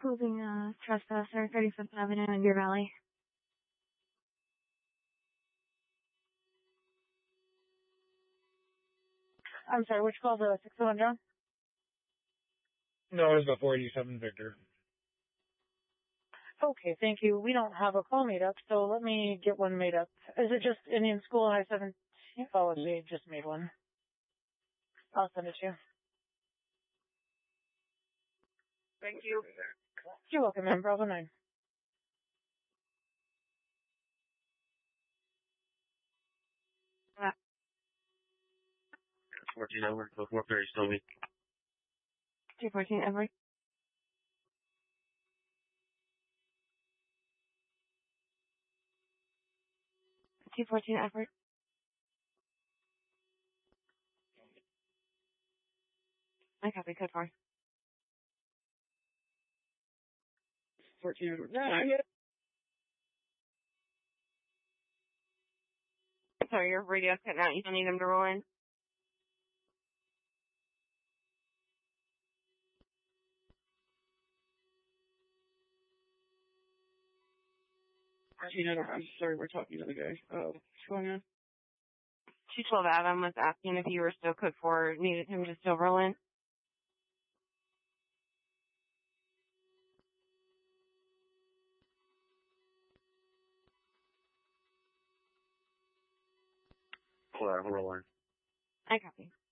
Moving trespasser, 35th Avenue in Deer Valley. I'm sorry, which call, the 601 John? No, it's the 487 Victor. Okay, thank you. We don't have a call made up, so let me get one made up. Is it just Indian School and I-17? Oh, they just made one. I'll send it to you. Thank you. You're welcome, ma'am. Bravo 9. 14 over, so 430 still me. 214 Everett. 214 Everett. I copy, code 4. 14 over. No, I get it. Sorry, your radio's cutting out. You don't need them to roll in. I'm sorry, we're talking to the guy. What's going on? 212 Adam was asking if you were still code 4, needed him to still roll in. Hold on, roll on. I copy.